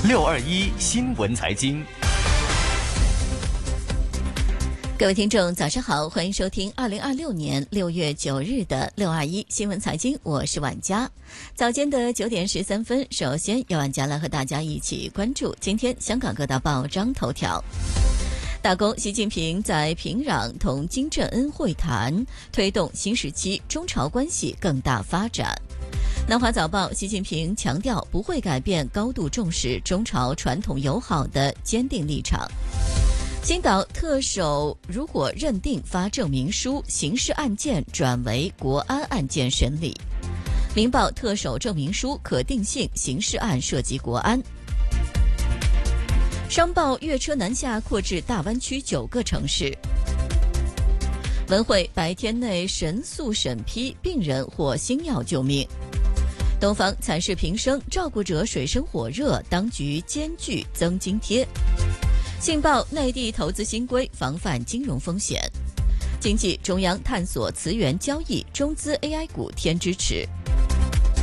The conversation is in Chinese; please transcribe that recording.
621新闻财经。 各位听众早上好，欢迎收听2026年6月9日的621新闻财经，我是婉佳。早间的9点13分，首先由婉佳来和大家一起关注今天香港各大报章头条。大公习近平在平壤同金正恩会谈，推动新时期中朝关系更大发展。南华早报，习近平强调不会改变高度重视中朝传统友好的坚定立场。青岛特首如果认定发证明书，刑事案件转为国安案件审理。明报，特首证明书可定性刑事案涉及国安。商报，粤车南下扩至大湾区9个城市。文汇，100天内神速审批，病人获新药救命。东方，惨事频生，照顾者水深火热，当局艰巨增津贴。信报，内地投资新规防范金融风险。经济，中央探索磁源交易，中资 AI 股添支持。